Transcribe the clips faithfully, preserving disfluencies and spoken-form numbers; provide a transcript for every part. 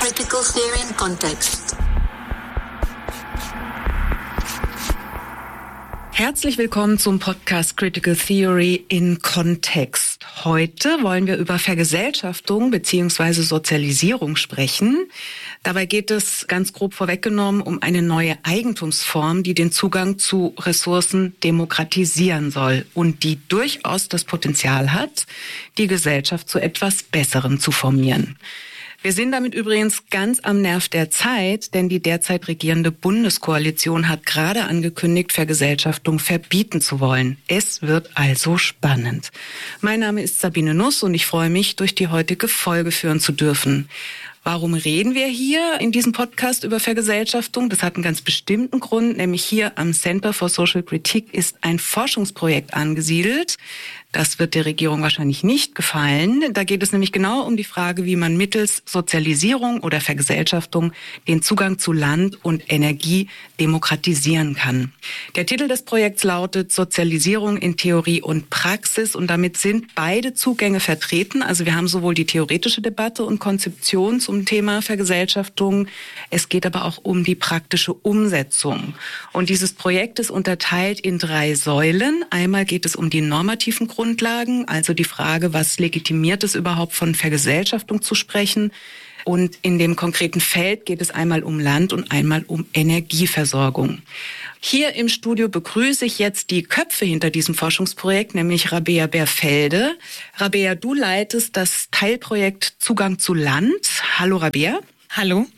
Critical Theory in Context. Herzlich willkommen zum Podcast Critical Theory in Kontext. Heute wollen wir über Vergesellschaftung bzw. Sozialisierung sprechen. Dabei geht es ganz grob vorweggenommen um eine neue Eigentumsform, die den Zugang zu Ressourcen demokratisieren soll und die durchaus das Potenzial hat, die Gesellschaft zu etwas Besserem zu formieren. Wir sind damit übrigens ganz am Nerv der Zeit, denn die derzeit regierende Bundeskoalition hat gerade angekündigt, Vergesellschaftung verbieten zu wollen. Es wird also spannend. Mein Name ist Sabine Nuss und ich freue mich, durch die heutige Folge führen zu dürfen. Warum reden wir hier in diesem Podcast über Vergesellschaftung? Das hat einen ganz bestimmten Grund, nämlich hier am Center for Social Critique ist ein Forschungsprojekt angesiedelt. Das wird der Regierung wahrscheinlich nicht gefallen. Da geht es nämlich genau um die Frage, wie man mittels Sozialisierung oder Vergesellschaftung den Zugang zu Land und Energie demokratisieren kann. Der Titel des Projekts lautet Sozialisierung in Theorie und Praxis und damit sind beide Zugänge vertreten. Also wir haben sowohl die theoretische Debatte und Konzeption zum Thema Vergesellschaftung. Es geht aber auch um die praktische Umsetzung. Und dieses Projekt ist unterteilt in drei Säulen. Einmal geht es um die normativen Grundlagen, also die Frage, was legitimiert es überhaupt von Vergesellschaftung zu sprechen. Und in dem konkreten Feld geht es einmal um Land und einmal um Energieversorgung. Hier im Studio begrüße ich jetzt die Köpfe hinter diesem Forschungsprojekt, nämlich Rabea Berfelde. Rabea, du leitest das Teilprojekt Zugang zu Land. Hallo Rabea. Hallo.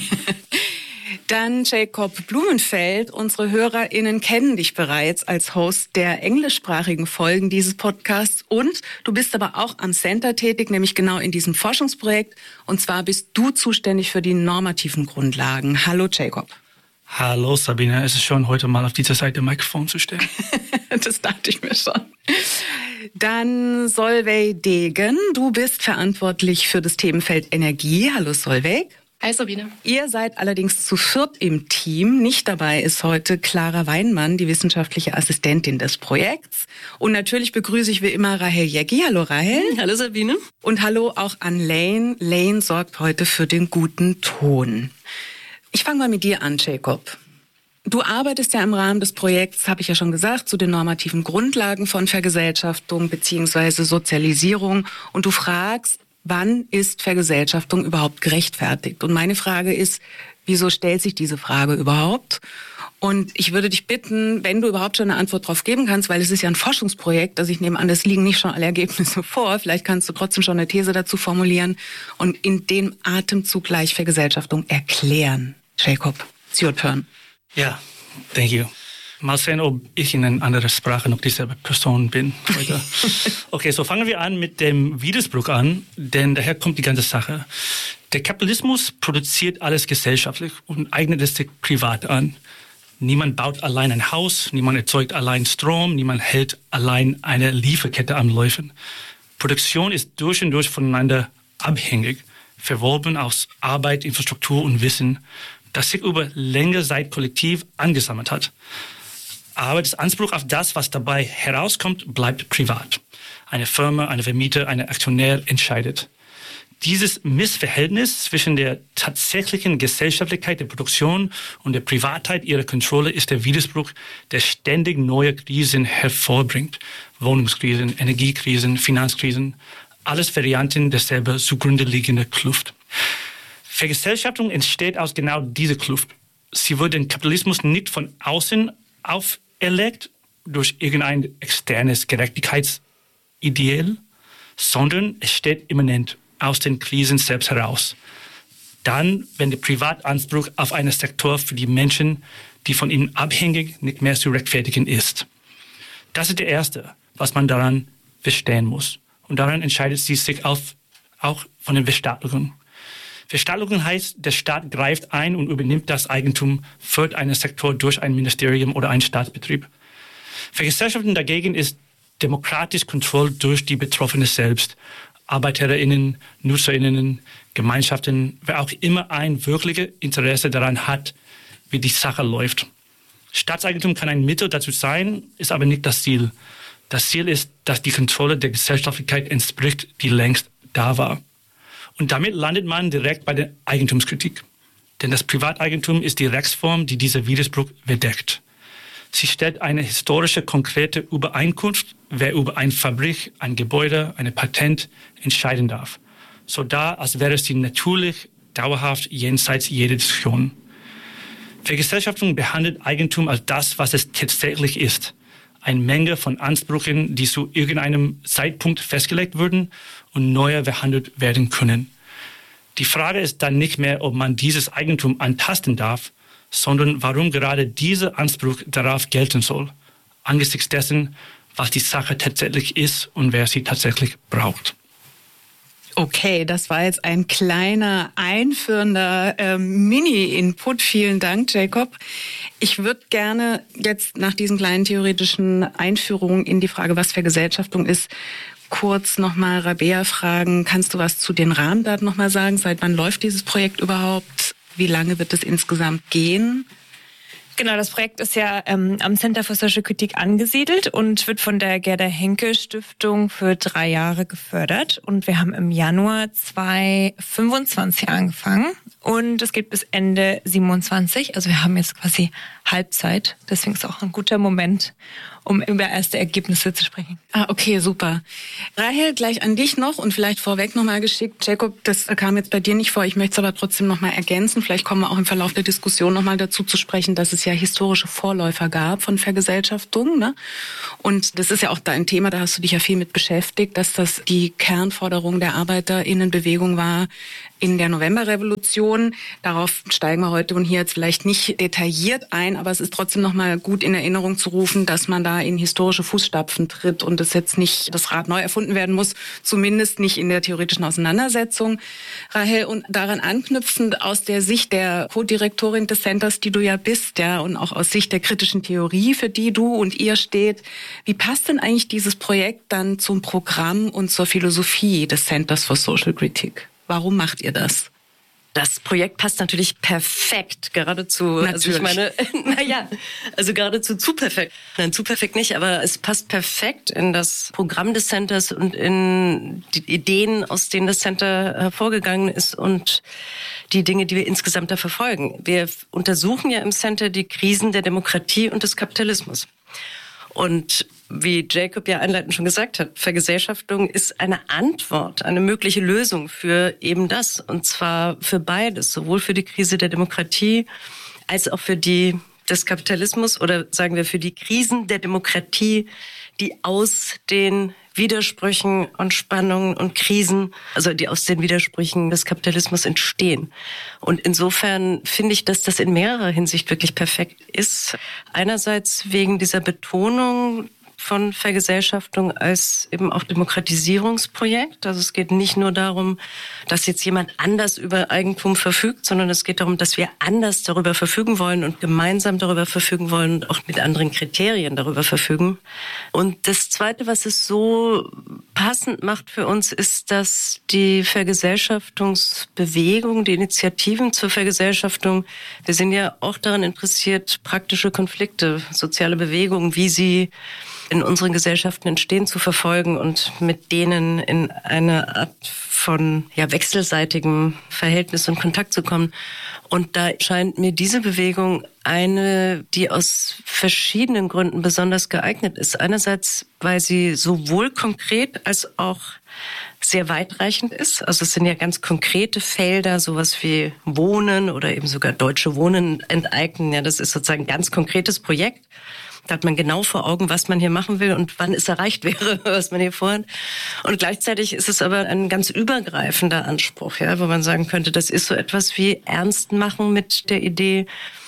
Dann Jacob Blumenfeld. Unsere HörerInnen kennen dich bereits als Host der englischsprachigen Folgen dieses Podcasts. Und du bist aber auch am Center tätig, nämlich genau in diesem Forschungsprojekt. Und zwar bist du zuständig für die normativen Grundlagen. Hallo Jacob. Hallo Sabine, es ist schon heute mal auf dieser Seite Mikrofon zu stellen. Das dachte ich mir schon. Dann Solveig Degen. Du bist verantwortlich für das Themenfeld Energie. Hallo Solveig. Hi Sabine. Ihr seid allerdings zu viert im Team. Nicht dabei ist heute Clara Weinmann, die wissenschaftliche Assistentin des Projekts. Und natürlich begrüße ich wie immer Rahel Jeggi. Hallo Rahel. Hallo Sabine. Und hallo auch an Lane. Lane sorgt heute für den guten Ton. Ich fange mal mit dir an, Jacob. Du arbeitest ja im Rahmen des Projekts, habe ich ja schon gesagt, zu den normativen Grundlagen von Vergesellschaftung bzw. Sozialisierung. Und du fragst, wann ist Vergesellschaftung überhaupt gerechtfertigt? Und meine Frage ist, wieso stellt sich diese Frage überhaupt? Und ich würde dich bitten, wenn du überhaupt schon eine Antwort darauf geben kannst, weil es ist ja ein Forschungsprojekt, also ich nehme an, es liegen nicht schon alle Ergebnisse vor, vielleicht kannst du trotzdem schon eine These dazu formulieren und in dem Atemzug gleich Vergesellschaftung erklären. Jacob, it's your turn. Ja, thank you. Mal sehen, ob ich in einer anderen Sprache noch dieselbe Person bin heute. Okay, so fangen wir an mit dem Widerspruch an, denn daher kommt die ganze Sache. Der Kapitalismus produziert alles gesellschaftlich und eignet es sich privat an. Niemand baut allein ein Haus, niemand erzeugt allein Strom, niemand hält allein eine Lieferkette am Laufen. Produktion ist durch und durch voneinander abhängig, verwoben aus Arbeit, Infrastruktur und Wissen, das sich über längere Zeit kollektiv angesammelt hat. Aber das Anspruch auf das, was dabei herauskommt, bleibt privat. Eine Firma, eine Vermieter, ein Aktionär entscheidet. Dieses Missverhältnis zwischen der tatsächlichen Gesellschaftlichkeit der Produktion und der Privatheit ihrer Kontrolle ist der Widerspruch, der ständig neue Krisen hervorbringt. Wohnungskrisen, Energiekrisen, Finanzkrisen, alles Varianten derselben zugrunde liegenden Kluft. Vergesellschaftung entsteht aus genau dieser Kluft. Sie wird den Kapitalismus nicht von außen auferlegt durch irgendein externes Gerechtigkeitsideal, sondern es steht immanent aus den Krisen selbst heraus. Dann, wenn der Privatanspruch auf einen Sektor für die Menschen, die von ihm abhängig, nicht mehr zu rechtfertigen ist. Das ist der Erste, was man daran verstehen muss. Und daran entscheidet sie sich auf, auch von den Verstaatlichungen. Verstaatlichung heißt, der Staat greift ein und übernimmt das Eigentum für einen Sektor durch ein Ministerium oder einen Staatsbetrieb. Vergesellschaftung dagegen ist demokratisch kontrolliert durch die Betroffenen selbst. ArbeiterInnen, NutzerInnen, Gemeinschaften, wer auch immer ein wirkliches Interesse daran hat, wie die Sache läuft. Staatseigentum kann ein Mittel dazu sein, ist aber nicht das Ziel. Das Ziel ist, dass die Kontrolle der Gesellschaftlichkeit entspricht, die längst da war. Und damit landet man direkt bei der Eigentumskritik. Denn das Privateigentum ist die Rechtsform, die dieser Widerspruch verdeckt. Sie stellt eine historische, konkrete Übereinkunft, wer über eine Fabrik, ein Gebäude, ein Patent entscheiden darf. So da, als wäre sie natürlich, dauerhaft, jenseits jeder Diskussion. Vergesellschaftung behandelt Eigentum als das, was es tatsächlich ist. Eine Menge von Ansprüchen, die zu irgendeinem Zeitpunkt festgelegt wurden und neu behandelt werden können. Die Frage ist dann nicht mehr, ob man dieses Eigentum antasten darf, sondern warum gerade dieser Anspruch darauf gelten soll, angesichts dessen, was die Sache tatsächlich ist und wer sie tatsächlich braucht. Okay, das war jetzt ein kleiner, einführender äh, Mini-Input. Vielen Dank, Jacob. Ich würde gerne jetzt nach diesen kleinen theoretischen Einführungen in die Frage, was Vergesellschaftung ist, kurz nochmal Rabea fragen. Kannst du was zu den Rahmendaten nochmal sagen? Seit wann läuft dieses Projekt überhaupt? Wie lange wird es insgesamt gehen? Genau, das Projekt ist ja ähm, am Center for Social Critique angesiedelt und wird von der Gerda Henkel Stiftung für drei Jahre gefördert. Und wir haben im Januar zweitausendfünfundzwanzig angefangen und es geht bis Ende siebenundzwanzig. Also wir haben jetzt quasi Halbzeit. Deswegen ist auch ein guter Moment, um über erste Ergebnisse zu sprechen. Ah, okay, super. Rahel, gleich an dich noch und vielleicht vorweg nochmal geschickt. Jacob, das kam jetzt bei dir nicht vor. Ich möchte es aber trotzdem nochmal ergänzen. Vielleicht kommen wir auch im Verlauf der Diskussion nochmal dazu zu sprechen, dass es ja historische Vorläufer gab von Vergesellschaftung, ne? Und das ist ja auch dein Thema, da hast du dich ja viel mit beschäftigt, dass das die Kernforderung der ArbeiterInnenbewegung war in der Novemberrevolution. Darauf steigen wir heute und hier jetzt vielleicht nicht detailliert ein, aber es ist trotzdem nochmal gut in Erinnerung zu rufen, dass man da in historische Fußstapfen tritt und es jetzt nicht das Rad neu erfunden werden muss, zumindest nicht in der theoretischen Auseinandersetzung. Rahel, und daran anknüpfend aus der Sicht der Co-Direktorin des Centers, die du ja bist, ja, und auch aus Sicht der kritischen Theorie, für die du und ihr steht, wie passt denn eigentlich dieses Projekt dann zum Programm und zur Philosophie des Centers for Social Critique? Warum macht ihr das? Das Projekt passt natürlich perfekt, geradezu, natürlich. also ich meine, naja, also geradezu zu perfekt. Nein, zu perfekt nicht, aber es passt perfekt in das Programm des Centers und in die Ideen, aus denen das Center hervorgegangen ist und die Dinge, die wir insgesamt da verfolgen. Wir untersuchen ja im Center die Krisen der Demokratie und des Kapitalismus. Und wie Jacob ja einleitend schon gesagt hat, Vergesellschaftung ist eine Antwort, eine mögliche Lösung für eben das. Und zwar für beides, sowohl für die Krise der Demokratie als auch für die des Kapitalismus oder sagen wir für die Krisen der Demokratie, die aus den Widersprüchen und Spannungen und Krisen, also die aus den Widersprüchen des Kapitalismus entstehen. Und insofern finde ich, dass das in mehrerer Hinsicht wirklich perfekt ist. Einerseits wegen dieser Betonung von Vergesellschaftung als eben auch Demokratisierungsprojekt. Also es geht nicht nur darum, dass jetzt jemand anders über Eigentum verfügt, sondern es geht darum, dass wir anders darüber verfügen wollen und gemeinsam darüber verfügen wollen und auch mit anderen Kriterien darüber verfügen. Und das Zweite, was es so passend macht für uns, ist, dass die Vergesellschaftungsbewegung, die Initiativen zur Vergesellschaftung, wir sind ja auch daran interessiert, praktische Konflikte, soziale Bewegungen, wie sie in unseren Gesellschaften entstehen, zu verfolgen und mit denen in eine Art von ja, wechselseitigem Verhältnis und Kontakt zu kommen. Und da scheint mir diese Bewegung eine, die aus verschiedenen Gründen besonders geeignet ist. Einerseits, weil sie sowohl konkret als auch sehr weitreichend ist. Also es sind ja ganz konkrete Felder, sowas wie Wohnen oder eben sogar Deutsche Wohnen enteignen. Ja, das ist sozusagen ein ganz konkretes Projekt. Da hat man genau vor Augen, was man hier machen will und wann es erreicht wäre, was man hier vorhat. Und gleichzeitig ist es aber ein ganz übergreifender Anspruch, ja, wo man sagen könnte, das ist so etwas wie Ernst machen mit der Idee,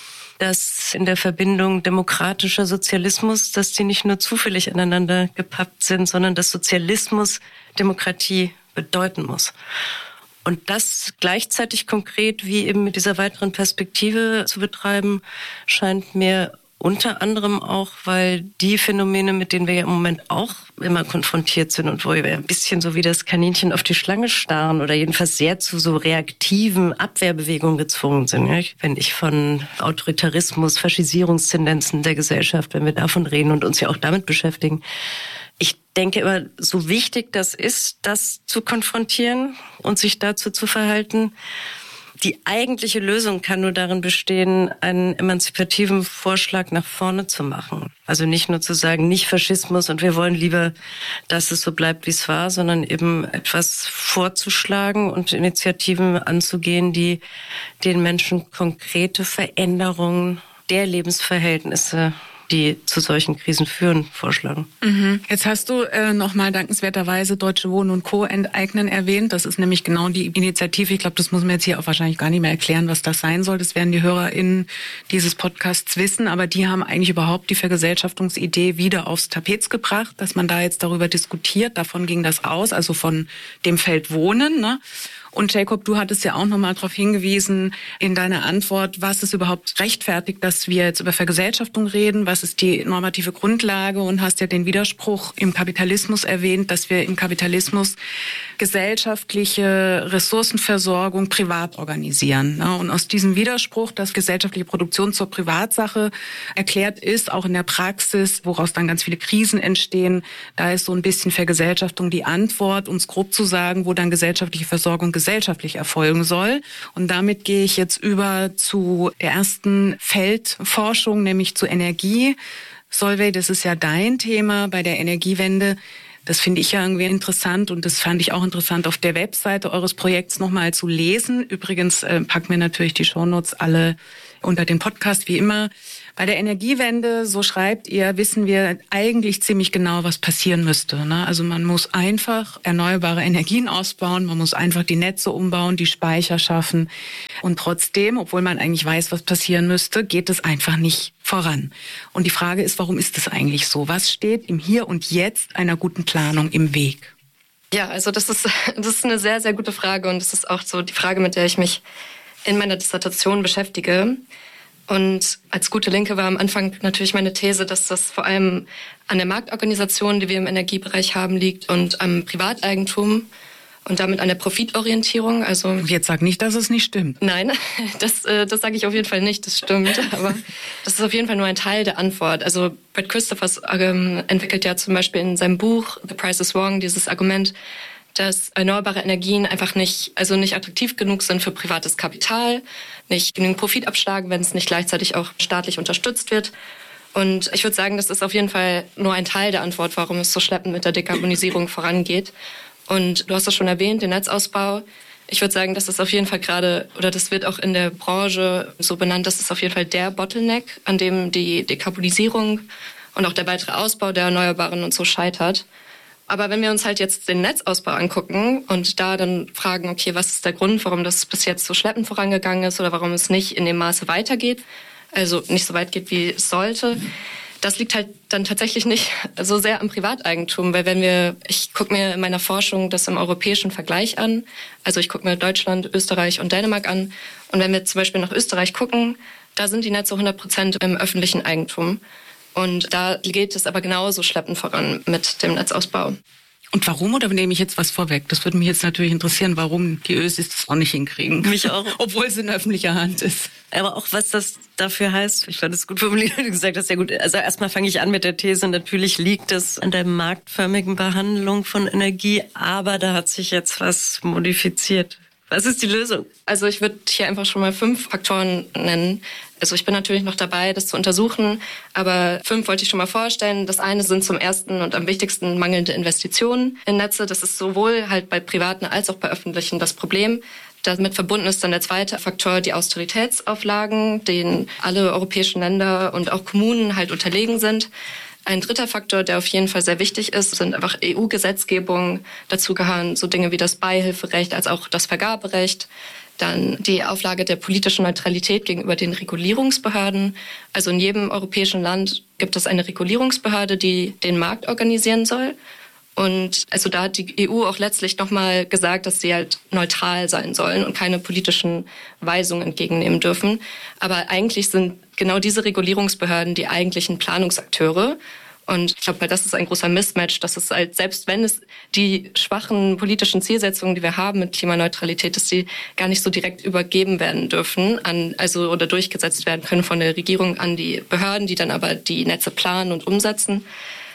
dass in der Verbindung demokratischer Sozialismus, dass die nicht nur zufällig aneinander gepappt sind, sondern dass Sozialismus Demokratie bedeuten muss. Und das gleichzeitig konkret wie eben mit dieser weiteren Perspektive zu betreiben, scheint mir unter anderem auch, weil die Phänomene, mit denen wir ja im Moment auch immer konfrontiert sind und wo wir ein bisschen so wie das Kaninchen auf die Schlange starren oder jedenfalls sehr zu so reaktiven Abwehrbewegungen gezwungen sind. Wenn ich von Autoritarismus, Faschisierungstendenzen der Gesellschaft, wenn wir davon reden und uns ja auch damit beschäftigen, ich denke immer, so wichtig das ist, das zu konfrontieren und sich dazu zu verhalten. Die eigentliche Lösung kann nur darin bestehen, einen emanzipativen Vorschlag nach vorne zu machen. Also nicht nur zu sagen, nicht Faschismus und wir wollen lieber, dass es so bleibt, wie es war, sondern eben etwas vorzuschlagen und Initiativen anzugehen, die den Menschen konkrete Veränderungen der Lebensverhältnisse, die zu solchen Krisen führen, vorschlagen. Mhm. Jetzt hast du äh, nochmal dankenswerterweise Deutsche Wohnen und Co. enteignen erwähnt. Das ist nämlich genau die Initiative. Ich glaube, das muss man jetzt hier auch wahrscheinlich gar nicht mehr erklären, was das sein soll. Das werden die HörerInnen dieses Podcasts wissen. Aber die haben eigentlich überhaupt die Vergesellschaftungsidee wieder aufs Tapet gebracht, dass man da jetzt darüber diskutiert. Davon ging das aus, also von dem Feld Wohnen, ne? Und Jacob, du hattest ja auch nochmal darauf hingewiesen in deiner Antwort, was es überhaupt rechtfertigt, dass wir jetzt über Vergesellschaftung reden, was ist die normative Grundlage, und hast ja den Widerspruch im Kapitalismus erwähnt, dass wir im Kapitalismus gesellschaftliche Ressourcenversorgung privat organisieren. Und aus diesem Widerspruch, dass gesellschaftliche Produktion zur Privatsache erklärt ist, auch in der Praxis, woraus dann ganz viele Krisen entstehen, da ist so ein bisschen Vergesellschaftung die Antwort, uns grob zu sagen, wo dann gesellschaftliche Versorgung gesellschaftlich erfolgen soll. Und damit gehe ich jetzt über zu der ersten Feldforschung, nämlich zu Energie. Solveig, das ist ja dein Thema bei der Energiewende. Das finde ich ja irgendwie interessant, und das fand ich auch interessant auf der Webseite eures Projekts nochmal zu lesen. Übrigens äh, packen wir natürlich die Shownotes alle unter den Podcast, wie immer. Bei der Energiewende, so schreibt ihr, wissen wir eigentlich ziemlich genau, was passieren müsste, ne? Also man muss einfach erneuerbare Energien ausbauen, man muss einfach die Netze umbauen, die Speicher schaffen. Und trotzdem, obwohl man eigentlich weiß, was passieren müsste, geht es einfach nicht voran. Und die Frage ist, warum ist das eigentlich so? Was steht im Hier und Jetzt einer guten Planung im Weg? Ja, also das ist, das ist eine sehr, sehr gute Frage, und das ist auch so die Frage, mit der ich mich in meiner Dissertation beschäftige. Und als gute Linke war am Anfang natürlich meine These, dass das vor allem an der Marktorganisation, die wir im Energiebereich haben, liegt, und am Privateigentum und damit an der Profitorientierung. Also jetzt sag nicht, dass es nicht stimmt. Nein, das, das sage ich auf jeden Fall nicht, das stimmt. Aber das ist auf jeden Fall nur ein Teil der Antwort. Also Brett Christophers ähm, entwickelt ja zum Beispiel in seinem Buch The Price is Wrong dieses Argument, dass erneuerbare Energien einfach nicht, also nicht attraktiv genug sind für privates Kapital, nicht genügend Profit abschlagen, wenn es nicht gleichzeitig auch staatlich unterstützt wird. Und ich würde sagen, das ist auf jeden Fall nur ein Teil der Antwort, warum es so schleppend mit der Dekarbonisierung vorangeht. Und du hast das schon erwähnt, den Netzausbau. Ich würde sagen, das ist auf jeden Fall gerade, oder das wird auch in der Branche so benannt, das ist auf jeden Fall der Bottleneck, an dem die Dekarbonisierung und auch der weitere Ausbau der Erneuerbaren und so scheitert. Aber wenn wir uns halt jetzt den Netzausbau angucken und da dann fragen, okay, was ist der Grund, warum das bis jetzt so schleppend vorangegangen ist oder warum es nicht in dem Maße weitergeht, also nicht so weit geht, wie es sollte, das liegt halt dann tatsächlich nicht so sehr am Privateigentum, weil wenn wir, ich gucke mir in meiner Forschung das im europäischen Vergleich an, also ich gucke mir Deutschland, Österreich und Dänemark an, und wenn wir zum Beispiel nach Österreich gucken, da sind die Netze hundert Prozent im öffentlichen Eigentum. Und da geht es aber genauso schleppend voran mit dem Netzausbau. Und warum, oder nehme ich jetzt was vorweg? Das würde mich jetzt natürlich interessieren, warum die Ösis das auch nicht hinkriegen. Mich auch. Obwohl es in öffentlicher Hand ist. Aber auch, was das dafür heißt, ich fand es gut formuliert, du gesagt hast, ja gut. Also erstmal fange ich an mit der These, natürlich liegt es an der marktförmigen Behandlung von Energie, aber da hat sich jetzt was modifiziert. Was ist die Lösung? Also ich würde hier einfach schon mal fünf Faktoren nennen. Also ich bin natürlich noch dabei, das zu untersuchen, aber fünf wollte ich schon mal vorstellen. Das eine sind zum ersten und am wichtigsten mangelnde Investitionen in Netze. Das ist sowohl halt bei privaten als auch bei öffentlichen das Problem. Damit verbunden ist dann der zweite Faktor die Austeritätsauflagen, denen alle europäischen Länder und auch Kommunen halt unterlegen sind. Ein dritter Faktor, der auf jeden Fall sehr wichtig ist, sind einfach E U-Gesetzgebungen. Dazu gehören so Dinge wie das Beihilferecht als auch das Vergaberecht. Dann die Auflage der politischen Neutralität gegenüber den Regulierungsbehörden. Also in jedem europäischen Land gibt es eine Regulierungsbehörde, die den Markt organisieren soll. Und also da hat die E U auch letztlich nochmal gesagt, dass sie halt neutral sein sollen und keine politischen Weisungen entgegennehmen dürfen. Aber eigentlich sind genau diese Regulierungsbehörden die eigentlichen Planungsakteure. Und ich glaube, das ist ein großer Mismatch, dass es halt, selbst wenn es die schwachen politischen Zielsetzungen, die wir haben mit Klimaneutralität, dass die gar nicht so direkt übergeben werden dürfen, an, also oder durchgesetzt werden können von der Regierung an die Behörden, die dann aber die Netze planen und umsetzen.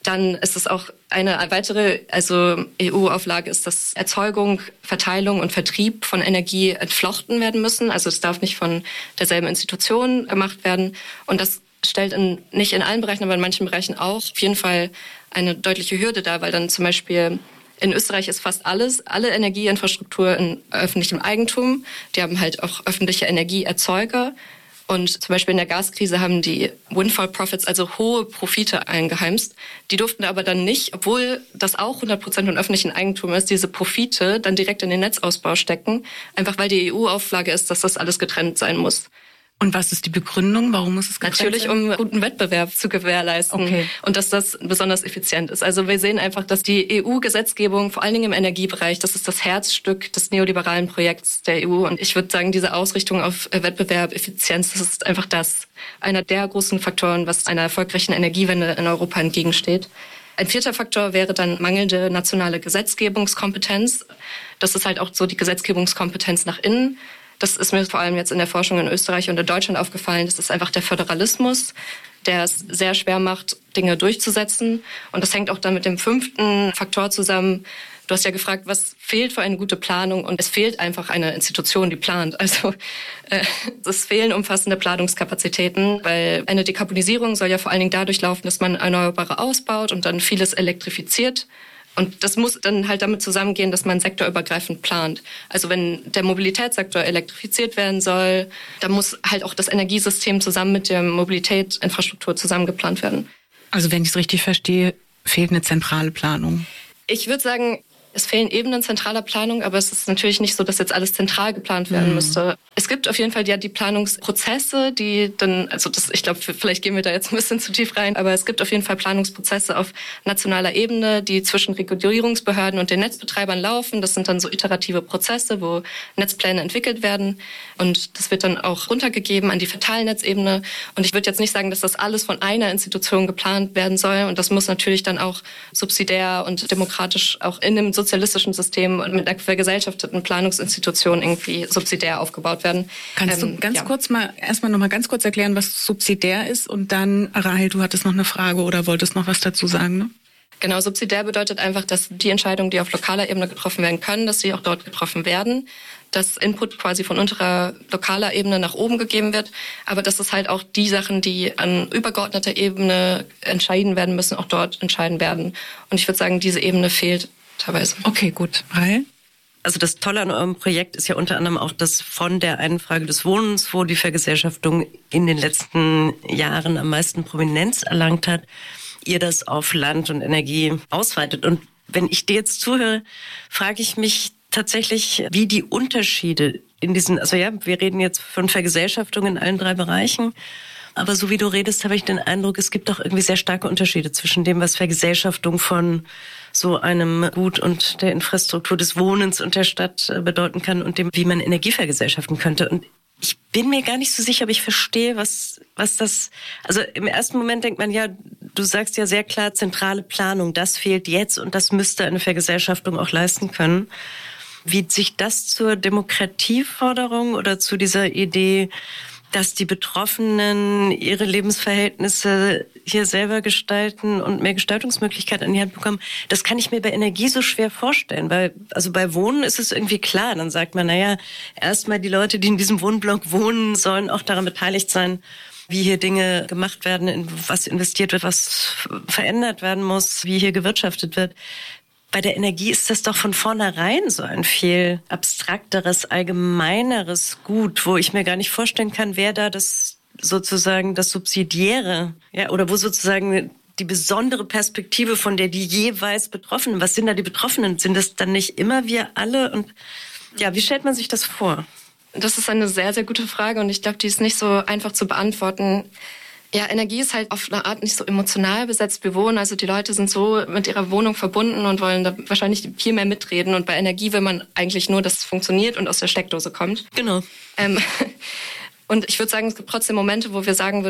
Dann ist es auch eine weitere, also E U-Auflage ist, dass Erzeugung, Verteilung und Vertrieb von Energie entflochten werden müssen. Also es darf nicht von derselben Institution gemacht werden. Und das stellt in, nicht in allen Bereichen, aber in manchen Bereichen auch auf jeden Fall eine deutliche Hürde dar, weil dann zum Beispiel in Österreich ist fast alles, alle Energieinfrastruktur in öffentlichem Eigentum. Die haben halt auch öffentliche Energieerzeuger. Und zum Beispiel in der Gaskrise haben die Windfall Profits, also hohe Profite eingeheimst. Die durften aber dann nicht, obwohl das auch hundert Prozent im öffentlichen Eigentum ist, diese Profite dann direkt in den Netzausbau stecken. Einfach weil die E U-Auflage ist, dass das alles getrennt sein muss. Und was ist die Begründung? Warum muss es getrennt Natürlich, sein? um guten Wettbewerb zu gewährleisten. Okay. Und dass das besonders effizient ist. Also wir sehen einfach, dass die E U-Gesetzgebung, vor allen Dingen im Energiebereich, das ist das Herzstück des neoliberalen Projekts der E U. Und ich würde sagen, diese Ausrichtung auf Wettbewerb, Effizienz, das ist einfach das, einer der großen Faktoren, was einer erfolgreichen Energiewende in Europa entgegensteht. Ein vierter Faktor wäre dann mangelnde nationale Gesetzgebungskompetenz. Das ist halt auch so die Gesetzgebungskompetenz nach innen. Das ist mir vor allem jetzt in der Forschung in Österreich und in Deutschland aufgefallen. Das ist einfach der Föderalismus, der es sehr schwer macht, Dinge durchzusetzen. Und das hängt auch dann mit dem fünften Faktor zusammen. Du hast ja gefragt, was fehlt für eine gute Planung? Und es fehlt einfach eine Institution, die plant. Also äh, es fehlen umfassende Planungskapazitäten, weil eine Dekarbonisierung soll ja vor allen Dingen dadurch laufen, dass man Erneuerbare ausbaut und dann vieles elektrifiziert. Und das muss dann halt damit zusammengehen, dass man sektorübergreifend plant. Also wenn der Mobilitätssektor elektrifiziert werden soll, dann muss halt auch das Energiesystem zusammen mit der Mobilitätsinfrastruktur zusammen geplant werden. Also wenn ich es richtig verstehe, fehlt eine zentrale Planung. Ich würde sagen, es fehlen Ebenen zentraler Planung, aber es ist natürlich nicht so, dass jetzt alles zentral geplant werden mhm. müsste. Es gibt auf jeden Fall ja die Planungsprozesse, die dann, also das, ich glaube, vielleicht gehen wir da jetzt ein bisschen zu tief rein, aber es gibt auf jeden Fall Planungsprozesse auf nationaler Ebene, die zwischen Regulierungsbehörden und den Netzbetreibern laufen. Das sind dann so iterative Prozesse, wo Netzpläne entwickelt werden und das wird dann auch runtergegeben an die Verteilnetzebene. Und ich würde jetzt nicht sagen, dass das alles von einer Institution geplant werden soll und das muss natürlich dann auch subsidiär und demokratisch auch in dem sozialistischen System und mit einer vergesellschafteten Planungsinstitution irgendwie subsidiär aufgebaut werden. Kannst ähm, du ganz ja. kurz mal, erstmal noch mal ganz kurz erklären, was subsidiär ist und dann, Rahel, du hattest noch eine Frage oder wolltest noch was dazu sagen, ne? Genau, subsidiär bedeutet einfach, dass die Entscheidungen, die auf lokaler Ebene getroffen werden können, dass sie auch dort getroffen werden, dass Input quasi von unterer lokaler Ebene nach oben gegeben wird, aber dass es halt auch die Sachen, die an übergeordneter Ebene entscheiden werden müssen, auch dort entscheiden werden. Und ich würde sagen, diese Ebene fehlt teilweise. Okay, gut. Rahel? Also das Tolle an eurem Projekt ist ja unter anderem auch, dass von der einen Frage des Wohnens, wo die Vergesellschaftung in den letzten Jahren am meisten Prominenz erlangt hat, ihr das auf Land und Energie ausweitet. Und wenn ich dir jetzt zuhöre, frage ich mich tatsächlich, wie die Unterschiede in diesen, also ja, wir reden jetzt von Vergesellschaftung in allen drei Bereichen, aber so wie du redest, habe ich den Eindruck, es gibt auch irgendwie sehr starke Unterschiede zwischen dem, was Vergesellschaftung von so einem Gut und der Infrastruktur des Wohnens und der Stadt bedeuten kann und dem, wie man Energie vergesellschaften könnte. Und ich bin mir gar nicht so sicher, ob ich verstehe, was, was das, also im ersten Moment denkt man ja, du sagst ja sehr klar, zentrale Planung, das fehlt jetzt und das müsste eine Vergesellschaftung auch leisten können. Wie sich das zur Demokratieforderung oder zu dieser Idee, dass die Betroffenen ihre Lebensverhältnisse hier selber gestalten und mehr Gestaltungsmöglichkeiten an die Hand bekommen, das kann ich mir bei Energie so schwer vorstellen, weil also bei Wohnen ist es irgendwie klar, dann sagt man, naja, erstmal die Leute, die in diesem Wohnblock wohnen, sollen auch daran beteiligt sein, wie hier Dinge gemacht werden, in was investiert wird, was verändert werden muss, wie hier gewirtschaftet wird. Bei der Energie ist das doch von vornherein so ein viel abstrakteres, allgemeineres Gut, wo ich mir gar nicht vorstellen kann, wer da das sozusagen das Subsidiäre, ja, oder wo sozusagen die besondere Perspektive von der die jeweils Betroffenen, was sind da die Betroffenen? Sind das dann nicht immer wir alle? Und ja, wie stellt man sich das vor? Das ist eine sehr, sehr gute Frage und ich glaube, die ist nicht so einfach zu beantworten. Ja, Energie ist halt auf eine Art nicht so emotional besetzt wie Wohnen. Also die Leute sind so mit ihrer Wohnung verbunden und wollen da wahrscheinlich viel mehr mitreden. Und bei Energie will man eigentlich nur, dass es funktioniert und aus der Steckdose kommt. Genau. Ähm, und ich würde sagen, es gibt trotzdem Momente, wo wir sagen würden,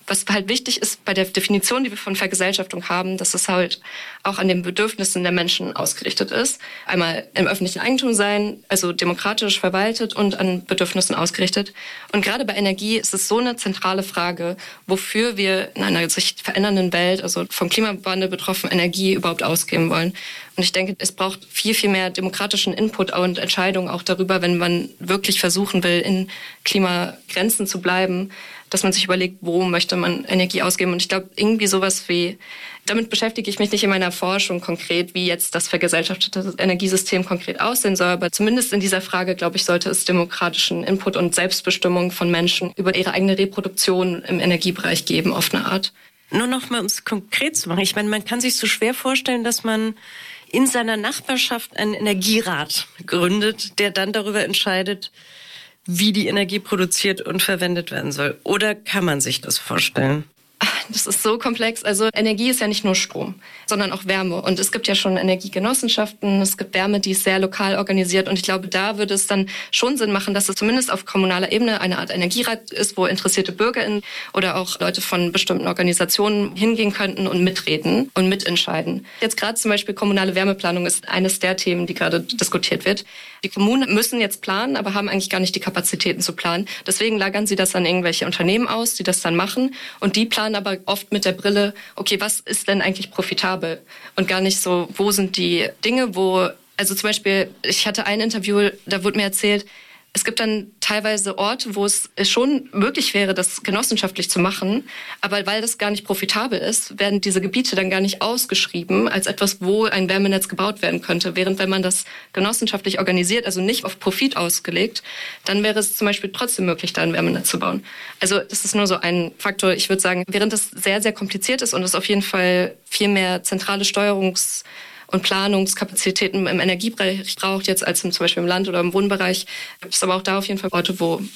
was halt wichtig ist bei der Definition, die wir von Vergesellschaftung haben, dass es halt auch an den Bedürfnissen der Menschen ausgerichtet ist. Einmal im öffentlichen Eigentum sein, also demokratisch verwaltet und an Bedürfnissen ausgerichtet. Und gerade bei Energie ist es so eine zentrale Frage, wofür wir in einer sich verändernden Welt, also vom Klimawandel betroffen, Energie überhaupt ausgeben wollen. Und ich denke, es braucht viel, viel mehr demokratischen Input und Entscheidungen auch darüber, wenn man wirklich versuchen will, in Klimagrenzen zu bleiben, dass man sich überlegt, wo möchte man Energie ausgeben. Und ich glaube, irgendwie sowas wie, damit beschäftige ich mich nicht in meiner Forschung konkret, wie jetzt das vergesellschaftete Energiesystem konkret aussehen soll. Aber zumindest in dieser Frage, glaube ich, sollte es demokratischen Input und Selbstbestimmung von Menschen über ihre eigene Reproduktion im Energiebereich geben, auf eine Art. Nur noch mal, um es konkret zu machen. Ich meine, man kann sich so schwer vorstellen, dass man in seiner Nachbarschaft einen Energierat gründet, der dann darüber entscheidet, wie die Energie produziert und verwendet werden soll. Oder kann man sich das vorstellen? Das ist so komplex. Also Energie ist ja nicht nur Strom, sondern auch Wärme. Und es gibt ja schon Energiegenossenschaften, es gibt Wärme, die ist sehr lokal organisiert. Und ich glaube, da würde es dann schon Sinn machen, dass es zumindest auf kommunaler Ebene eine Art Energierat ist, wo interessierte BürgerInnen oder auch Leute von bestimmten Organisationen hingehen könnten und mitreden und mitentscheiden. Jetzt gerade zum Beispiel kommunale Wärmeplanung ist eines der Themen, die gerade diskutiert wird. Die Kommunen müssen jetzt planen, aber haben eigentlich gar nicht die Kapazitäten zu planen. Deswegen lagern sie das an irgendwelche Unternehmen aus, die das dann machen. Und die planen aber oft mit der Brille, okay, was ist denn eigentlich profitabel? Und gar nicht so, wo sind die Dinge, wo, also zum Beispiel, ich hatte ein Interview, da wurde mir erzählt, es gibt dann teilweise Orte, wo es schon möglich wäre, das genossenschaftlich zu machen. Aber weil das gar nicht profitabel ist, werden diese Gebiete dann gar nicht ausgeschrieben als etwas, wo ein Wärmenetz gebaut werden könnte. Während wenn man das genossenschaftlich organisiert, also nicht auf Profit ausgelegt, dann wäre es zum Beispiel trotzdem möglich, da ein Wärmenetz zu bauen. Also das ist nur so ein Faktor. Ich würde sagen, während das sehr, sehr kompliziert ist und es auf jeden Fall viel mehr zentrale Steuerungs- und Planungskapazitäten im Energiebereich braucht, jetzt als zum Beispiel im Land oder im Wohnbereich, gibt es aber auch da auf jeden Fall Orte, wo